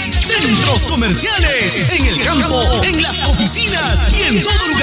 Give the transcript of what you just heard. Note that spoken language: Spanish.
centros comerciales, en el campo, en las oficinas y en todo lugar.